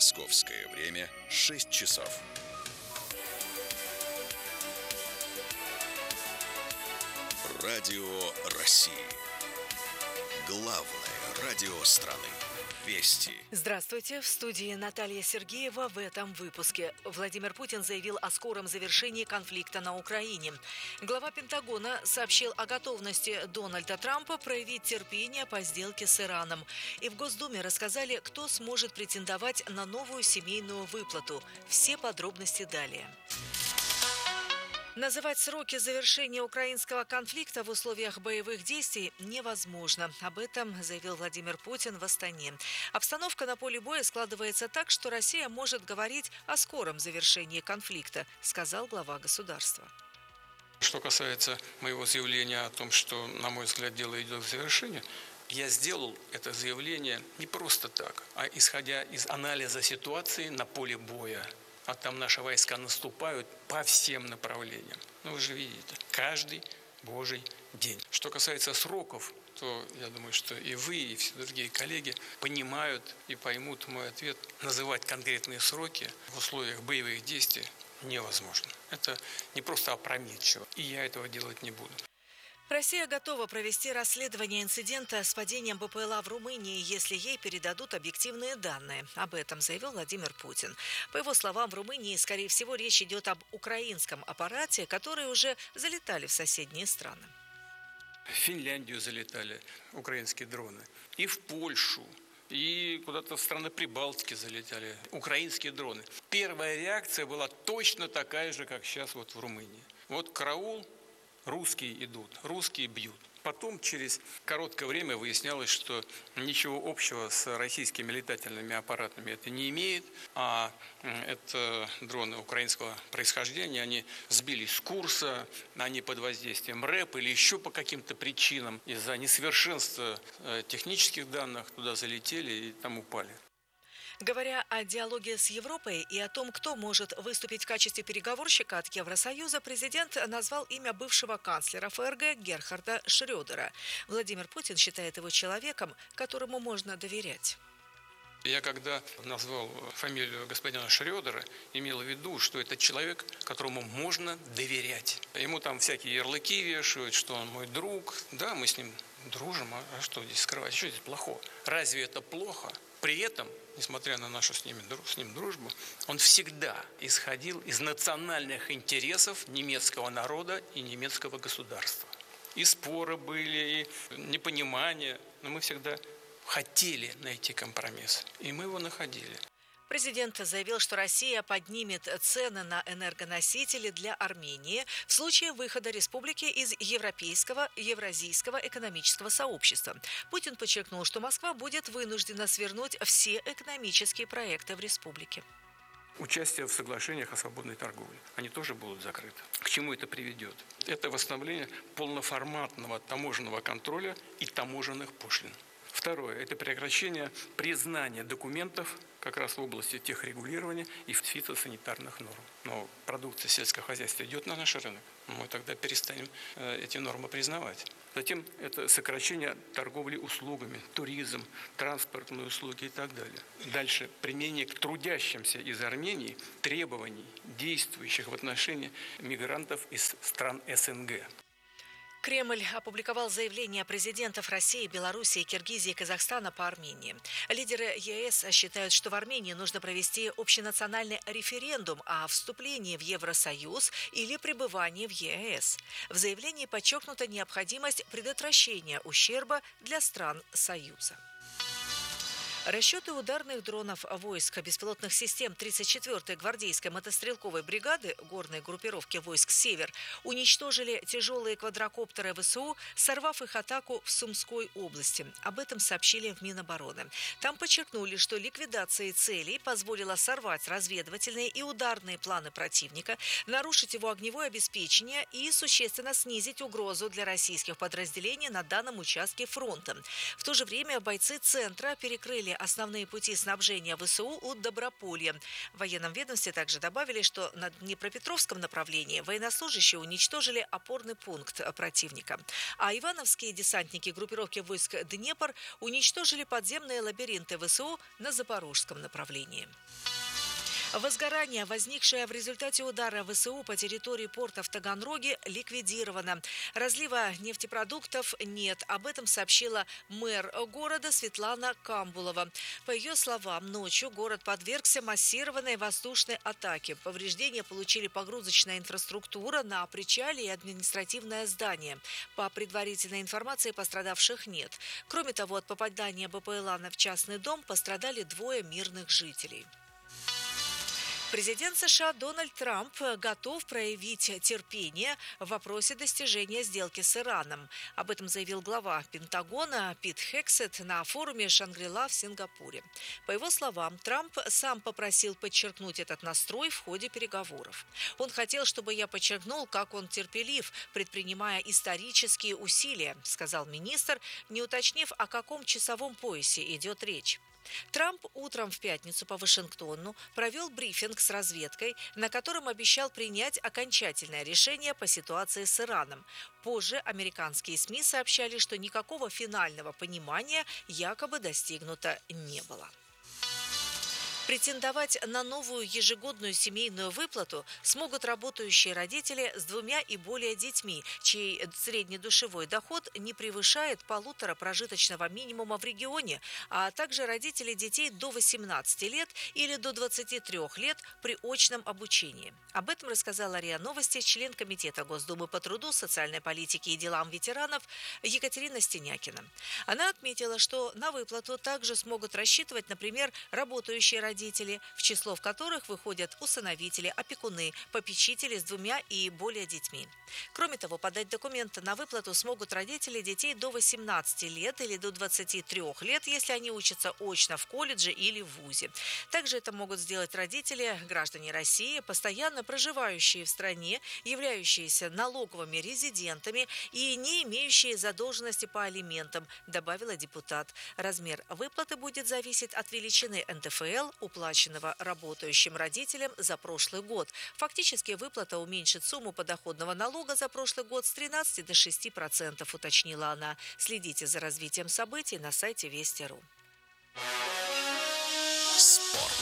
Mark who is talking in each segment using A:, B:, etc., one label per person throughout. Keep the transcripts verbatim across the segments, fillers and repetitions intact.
A: Московское время шесть часов. Радио России. Главное радио страны. Вести.
B: Здравствуйте. В студии Наталья Сергеева. В этом выпуске Владимир Путин заявил о скором завершении конфликта на Украине. Глава Пентагона сообщил о готовности Дональда Трампа проявить терпение по сделке с Ираном. И в Госдуме рассказали, кто сможет претендовать на новую семейную выплату. Все подробности далее. Называть сроки завершения украинского конфликта в условиях боевых действий невозможно. Об этом заявил Владимир Путин в Астане. Обстановка на поле боя складывается так, что Россия может говорить о скором завершении конфликта, сказал глава государства.
C: Что касается моего заявления о том, что, на мой взгляд, дело идет к завершению, я сделал это заявление не просто так, а исходя из анализа ситуации на поле боя. А там наши войска наступают по всем направлениям. Ну, вы же видите, каждый божий день. Что касается сроков, то я думаю, что и вы, и все другие коллеги понимают и поймут мой ответ. Называть конкретные сроки в условиях боевых действий невозможно. Это не просто опрометчиво, и я этого делать не буду.
B: Россия готова провести расследование инцидента с падением БПЛА в Румынии, если ей передадут объективные данные. Об этом заявил Владимир Путин. По его словам, в Румынии, скорее всего, речь идет об украинском аппарате, которые уже залетали в соседние страны.
C: В Финляндию залетали украинские дроны, и в Польшу, и куда-то в страны Прибалтики залетали украинские дроны. Первая реакция была точно такая же, как сейчас вот в Румынии. Вот караул. Русские идут, русские бьют. Потом через короткое время выяснялось, что ничего общего с российскими летательными аппаратами это не имеет, а это дроны украинского происхождения, они сбились с курса, они под воздействием РЭП или еще по каким-то причинам из-за несовершенства технических данных туда залетели и там упали.
B: Говоря о диалоге с Европой и о том, кто может выступить в качестве переговорщика от Евросоюза, президент назвал имя бывшего канцлера ФРГ Герхарда Шрёдера. Владимир Путин считает его человеком, которому можно доверять.
C: Я когда назвал фамилию господина Шрёдера, имел в виду, что это человек, которому можно доверять. Ему там всякие ярлыки вешают, что он мой друг. Да, мы с ним дружим, а что здесь скрывать? Что здесь плохого? Разве это плохо? При этом, несмотря на нашу с ним, с ним дружбу, он всегда исходил из национальных интересов немецкого народа и немецкого государства. И споры были, и непонимание, но мы всегда хотели найти компромисс, и мы его находили.
B: Президент заявил, что Россия поднимет цены на энергоносители для Армении в случае выхода республики из Европейского Евразийского экономического сообщества. Путин подчеркнул, что Москва будет вынуждена свернуть все экономические проекты в республике.
C: Участие в соглашениях о свободной торговле, они тоже будут закрыты. К чему это приведет? Это восстановление полноформатного таможенного контроля и таможенных пошлин. Второе – это прекращение признания документов как раз в области техрегулирования и фитосанитарных норм. Но продукция сельского хозяйства идет на наш рынок, мы тогда перестанем эти нормы признавать. Затем это сокращение торговли услугами, туризм, транспортные услуги и так далее. Дальше применение к трудящимся из Армении требований, действующих в отношении мигрантов из стран СНГ.
B: Кремль опубликовал заявления президентов России, Белоруссии, Киргизии и Казахстана по Армении. Лидеры ЕС считают, что в Армении нужно провести общенациональный референдум о вступлении в Евросоюз или пребывании в ЕС. В заявлении подчеркнута необходимость предотвращения ущерба для стран Союза. Расчеты ударных дронов войск беспилотных систем тридцать четвёртой гвардейской мотострелковой бригады горной группировки войск «Север» уничтожили тяжелые квадрокоптеры ВСУ, сорвав их атаку в Сумской области. Об этом сообщили в Минобороны. Там подчеркнули, что ликвидация целей позволила сорвать разведывательные и ударные планы противника, нарушить его огневое обеспечение и существенно снизить угрозу для российских подразделений на данном участке фронта. В то же время бойцы центра перекрыли охраняли основные пути снабжения ВСУ у Доброполья. В военном ведомстве также добавили, что на Днепропетровском направлении военнослужащие уничтожили опорный пункт противника. А ивановские десантники группировки войск Днепр уничтожили подземные лабиринты ВСУ на Запорожском направлении. Возгорание, возникшее в результате удара ВСУ по территории порта в Таганроге, ликвидировано. Разлива нефтепродуктов нет. Об этом сообщила мэр города Светлана Камбулова. По ее словам, ночью город подвергся массированной воздушной атаке. Повреждения получили погрузочная инфраструктура на причале и административное здание. По предварительной информации пострадавших нет. Кроме того, от попадания БПЛА в частный дом пострадали двое мирных жителей. Президент США Дональд Трамп готов проявить терпение в вопросе достижения сделки с Ираном. Об этом заявил глава Пентагона Пит Хексет на форуме «Шангри-Ла» в Сингапуре. По его словам, Трамп сам попросил подчеркнуть этот настрой в ходе переговоров. Он хотел, чтобы я подчеркнул, как он терпелив, предпринимая исторические усилия, сказал министр, не уточнив, о каком часовом поясе идет речь. Трамп утром в пятницу по Вашингтону провел брифинг с разведкой, на котором обещал принять окончательное решение по ситуации с Ираном. Позже американские СМИ сообщали, что никакого финального понимания якобы достигнуто не было. Претендовать на новую ежегодную семейную выплату смогут работающие родители с двумя и более детьми, чей среднедушевой доход не превышает полутора прожиточного минимума в регионе, а также родители детей до восемнадцати лет или до двадцати трёх лет при очном обучении. Об этом рассказала РИА Новости член Комитета Госдумы по труду, социальной политике и делам ветеранов Екатерина Стенякина. Она отметила, что на выплату также смогут рассчитывать, например, работающие родители, родители, в число в которых выходят усыновители, опекуны, попечители с двумя и более детьми. Кроме того, подать документы на выплату смогут родители детей до восемнадцати лет или до двадцати трёх лет, если они учатся очно в колледже или в вузе. Также это могут сделать родители, граждане России, постоянно проживающие в стране, являющиеся налоговыми резидентами и не имеющие задолженности по алиментам, добавила депутат. Размер выплаты будет зависеть от величины эн дэ эф эл, уплаченного работающим родителям за прошлый год. Фактически выплата уменьшит сумму подоходного налога за прошлый год с тринадцати до шести процентов, уточнила она. Следите за развитием событий на сайте Вести точка ру.
A: Спорт.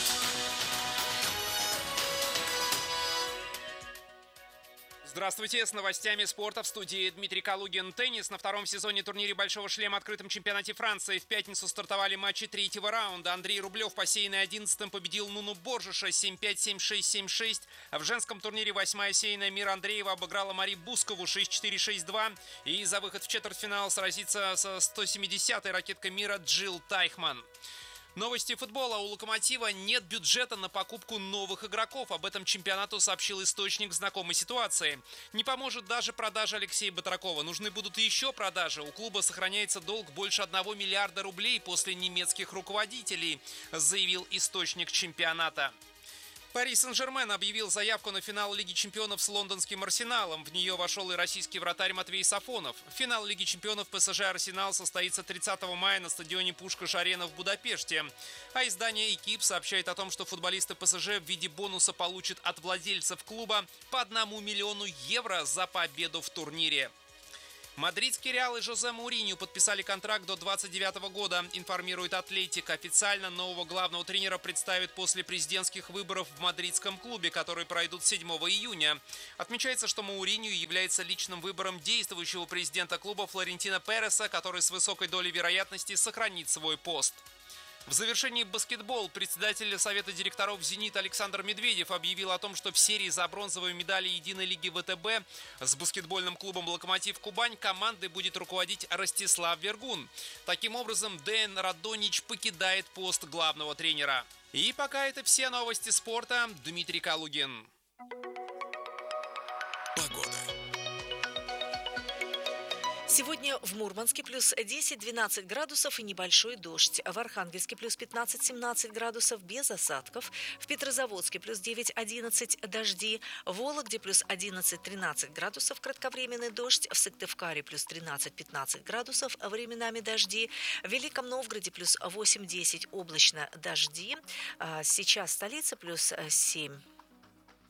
D: Здравствуйте, с новостями спорта в студии Дмитрий Калугин. Теннис на втором сезоне турнире «Большого шлема» открытом чемпионате Франции. В пятницу стартовали матчи третьего раунда. Андрей Рублев, посеянный одиннадцатым, победил Нуну Боржиша семь пять, семь шесть, семь шесть. В женском турнире восьмая сеянная Мира Андреева обыграла Мари Бускову шесть четыре, шесть два. И за выход в четвертьфинал сразится со сто семидесятой ракеткой мира Джилл Тайхман. Новости футбола. У «Локомотива» нет бюджета на покупку новых игроков. Об этом чемпионату сообщил источник знакомой ситуации. Не поможет даже продажа Алексея Батракова. Нужны будут еще продажи. У клуба сохраняется долг больше одного миллиарда рублей после немецких руководителей, заявил источник чемпионата. Пари Сен-Жермен объявил заявку на финал Лиги чемпионов с лондонским Арсеналом. В нее вошел и российский вратарь Матвей Сафонов. Финал Лиги чемпионов ПСЖ «Арсенал» состоится тридцатого мая на стадионе Пушкаш-Арена в Будапеште. А издание «Экип» сообщает о том, что футболисты ПСЖ в виде бонуса получат от владельцев клуба по одному миллиону евро за победу в турнире. Мадридский Реал и Жозе Мауриньо подписали контракт до двадцать девятого года, информирует Атлетик. Официально нового главного тренера представят после президентских выборов в мадридском клубе, которые пройдут седьмого июня. Отмечается, что Мауриньо является личным выбором действующего президента клуба Флорентино Переса, который с высокой долей вероятности сохранит свой пост. В завершении баскетбол председатель Совета директоров «Зенит» Александр Медведев объявил о том, что в серии за бронзовые медали Единой лиги вэ тэ бэ с баскетбольным клубом «Локомотив Кубань» командой будет руководить Ростислав Вергун. Таким образом, Деян Радонич покидает пост главного тренера. И пока это все новости спорта. Дмитрий Калугин.
A: Погода.
B: Сегодня в Мурманске плюс десять-двенадцать градусов и небольшой дождь. В Архангельске плюс пятнадцать-семнадцать градусов без осадков. В Петрозаводске плюс девять-одиннадцать дожди. В Вологде плюс одиннадцать-тринадцать градусов кратковременный дождь. В Сыктывкаре плюс тринадцать-пятнадцать градусов временами дожди. В Великом Новгороде плюс восемь-десять облачно дожди. Сейчас столица плюс семь